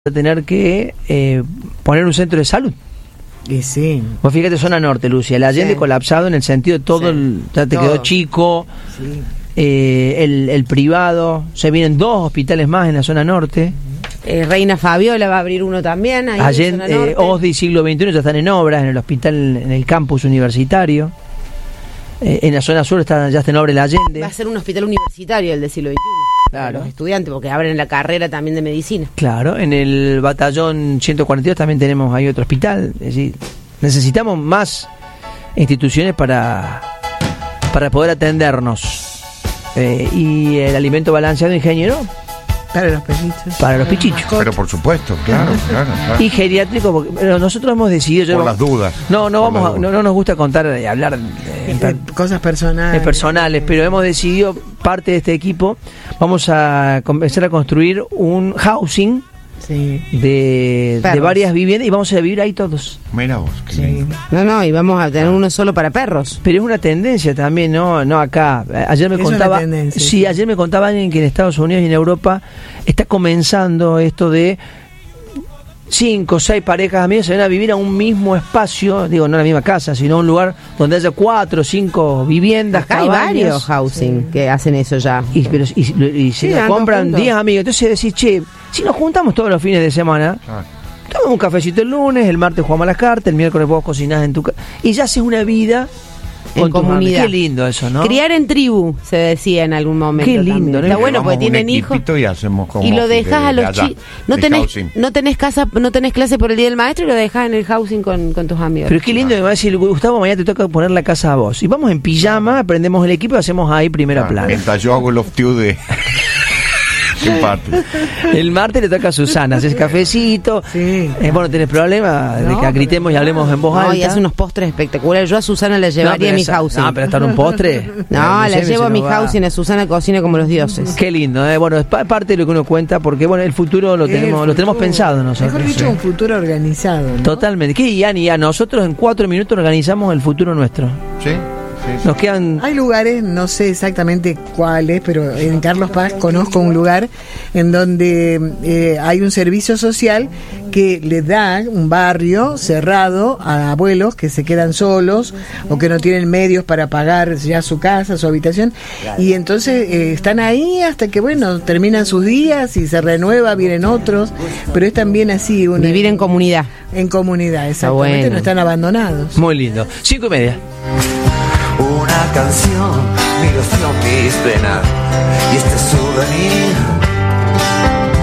tener que poner un centro de salud. Y sí. Vos fíjate, zona norte, Lucia, el Allende colapsado en el sentido de todo, ya te quedó chico, el privado, se vienen 2 hospitales más en la zona norte. Reina Fabiola va a abrir uno también ahí Allende, en zona norte. OSDI siglo XXI ya están en obras, en el hospital, en el campus universitario. En la zona sur ya está en obra el Allende. Va a ser un hospital universitario el del siglo XXI. Claro. Los estudiantes, porque abren la carrera también de medicina. Claro, en el batallón 142 también tenemos ahí otro hospital. Es decir, necesitamos más instituciones para poder atendernos. Y el alimento balanceado, ingeniero, Para los perritos. para los pichichos. Pero por supuesto, claro. Y geriátrico, porque pero nosotros hemos decidido... Por las dudas. No nos gusta contar y hablar Cosas personales. personales, pero hemos decidido, parte de este equipo, vamos a empezar a construir un housing de varias viviendas y vamos a vivir ahí todos. Mira vos. No, y vamos a tener uno solo para perros. Pero es una tendencia también, no acá. Ayer me contaba, ayer me contaba alguien que en Estados Unidos y en Europa está comenzando esto de 5 o 6 parejas amigas se van a vivir a un mismo espacio, digo, no en la misma casa, sino un lugar donde haya 4 o 5 viviendas. Acá hay varios housing que hacen eso ya. Y se la compran 10 amigos. Entonces decís, che, si nos juntamos todos los fines de semana, tomamos un cafecito el lunes, el martes jugamos a las cartas, el miércoles vos cocinás en tu casa, y ya haces una vida en comunidad. Qué lindo eso, ¿no? Criar en tribu, se decía en algún momento. Qué lindo, también. Está bueno porque tienen hijos. Y hacemos como y lo dejas a los chicos. No tenés clase por el día del maestro y lo dejas en el housing con tus amigos. Pero qué lindo, me va a decir, Gustavo, mañana te toca poner la casa a vos. Y vamos en pijama, aprendemos el equipo y hacemos ahí primera plana. Mientras yo hago el off-tube de... El martes le toca a Susana, haces cafecito. Bueno, tenés problema de que gritemos y hablemos en voz alta. Y hace unos postres espectaculares. Yo a Susana la llevaría a mi housing. No, pero estar un postre. La llevo a mi housing, a Susana cocina como los dioses. Qué lindo, bueno, es parte de lo que uno cuenta, porque bueno, el futuro lo tenemos pensado nosotros. Mejor dicho, un futuro organizado, ¿no? Totalmente. ¿Qué, Yani? A nosotros en 4 minutos organizamos el futuro nuestro. Sí. Nos quedan... Hay lugares, no sé exactamente cuáles, pero en Carlos Paz conozco un lugar en donde hay un servicio social que le da un barrio cerrado a abuelos que se quedan solos o que no tienen medios para pagar ya su casa, su habitación, y entonces están ahí hasta que, bueno, terminan sus días y se renueva, vienen otros, pero es también así. Vivir en comunidad. En comunidad, exactamente, bueno. No están abandonados. Muy lindo. 5:30. Una canción, mi ilusión, mis penas y este souvenir